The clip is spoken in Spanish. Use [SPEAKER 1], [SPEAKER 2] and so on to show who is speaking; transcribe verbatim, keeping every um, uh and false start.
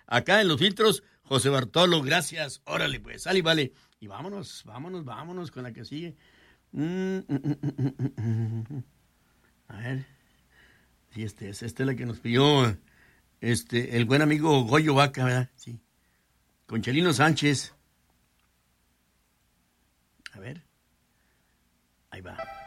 [SPEAKER 1] acá en los filtros, José Bartolo, gracias. Órale, pues, sale y vale. Y vámonos, vámonos, vámonos con la que sigue. Mm, mm, mm, mm, mm, mm. A ver. Sí, este es, esta es la que nos pidió este, el buen amigo Goyo Vaca, ¿verdad? Sí. Con Chelino Sánchez. A ver. Ahí va.